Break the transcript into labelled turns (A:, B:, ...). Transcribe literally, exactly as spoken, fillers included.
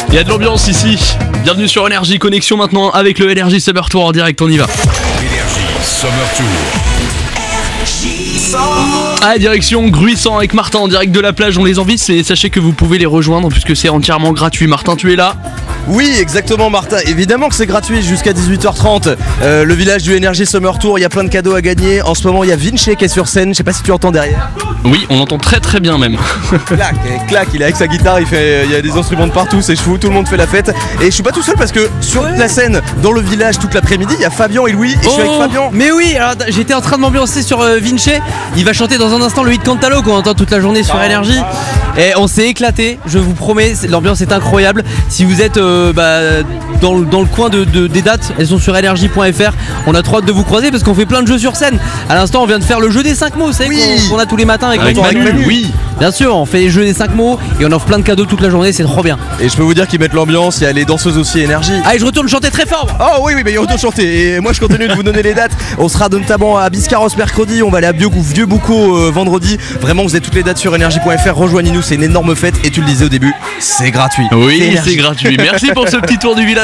A: Il y a de l'ambiance ici. Bienvenue sur Énergie, connexion maintenant avec le Énergie Summer Tour en direct, on y va.
B: Énergie Summer Tour.
A: Ah, direction Gruissant avec Martin en direct de la plage, on les envie, mais sachez que vous pouvez les rejoindre puisque c'est entièrement gratuit. Martin, tu es là ?
C: Oui, exactement Martin, évidemment que c'est gratuit jusqu'à dix-huit heures trente. euh, Le village du Énergie Summer Tour, il y a plein de cadeaux à gagner. En ce moment il y a Vinci qui est sur scène, je sais pas si tu entends derrière.
A: Oui, on entend très très bien même.
C: Clac, clac, il est avec sa guitare, il fait, il y a des instruments de partout, c'est fou, tout le monde fait la fête. Et je suis pas tout seul parce que sur la scène, dans le village toute l'après-midi, il y a Fabien et Louis, et je suis avec Fabien.
D: Mais oui, alors j'étais en train de m'ambiancer sur euh, Vinci. Il va chanter dans un instant le hit Cantalo qu'on entend toute la journée sur Énergie. Et on s'est éclaté, je vous promets, l'ambiance est incroyable. Si vous êtes euh, bah, dans, le, dans le coin de, de, des dates, elles sont sur énergie point f r. On a trop hâte de vous croiser parce qu'on fait plein de jeux sur scène. À l'instant, on vient de faire le jeu des cinq mots, vous savez,
C: Oui.
D: qu'on, qu'on a tous les matins avec,
A: Avec
D: Manu.
A: Manu, oui.
D: Bien sûr, on fait les jeux des cinq mots et on offre plein de cadeaux toute la journée, c'est trop bien.
C: Et je peux vous dire qu'ils mettent l'ambiance, il y a les danseuses aussi Énergie.
D: Allez, je retourne chanter très fort.
C: Oh oui, oui, mais il retourne chanter. Et moi je continue de vous donner les dates. On sera notamment à Biscarros mercredi, on va aller à Bio- Vieux Boucau euh, vendredi. Vraiment, vous avez toutes les dates sur énergie point f r. Rejoignez-nous, c'est une énorme fête. Et tu le disais au début, c'est gratuit.
A: Oui,
C: Énergie.
A: c'est gratuit. Merci pour ce petit tour du village.